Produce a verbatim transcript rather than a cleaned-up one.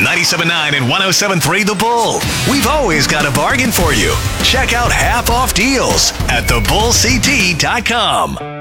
ninety-seven point nine and one oh seven point three The Bull. We've always got a bargain for you. Check out half off deals at the bull c t dot com.